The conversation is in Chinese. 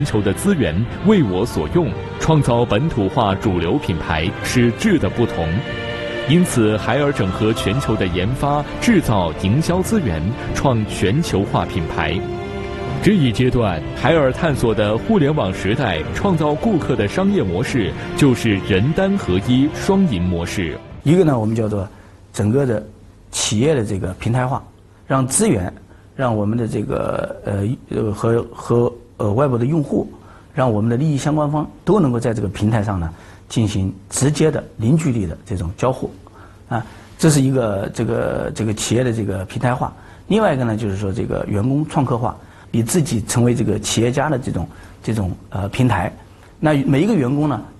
全球的资源为我所用，创造本土化主流品牌是质的不同。因此，海尔整合全球的研发、制造、营销资源，创全球化品牌。这一阶段，海尔探索的互联网时代创造顾客的商业模式，就是人单合一双赢模式。 一个呢，我们叫做整个的企业的这个平台化，让资源，让我们的这个和外部的用户，让我们的利益相关方都能够在这个平台上呢进行直接的零距离的这种交互，啊，这是一个这个企业的这个平台化。另外一个呢，就是说这个员工创客化，以自己成为这个企业家的这种平台。那每一个员工呢，